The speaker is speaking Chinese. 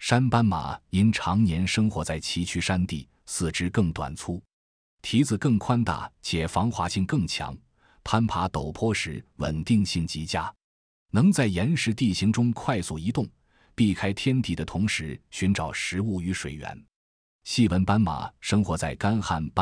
山斑马因常年生活在崎岖山地，四肢更短粗，蹄子更宽大且防滑性更强，攀爬陡坡时稳定性极佳，能在岩石地形中快速移动，避开天敌的同时寻找食物与水源。细纹斑马生活在干旱